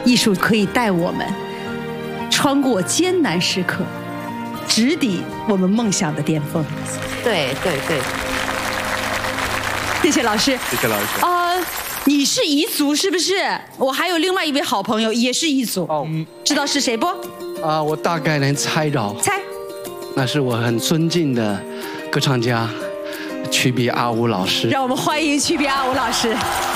艺术可以带我们穿过艰难时刻，直抵我们梦想的巅峰。 对对对， 谢谢老师。 谢谢老师。 你是彝族是不是？我还有另外一位好朋友也是彝族，知道是谁不？ 我大概能猜到。 猜？ 那是我很尊敬的歌唱家曲比阿武老师。 让我们欢迎曲比阿武老师。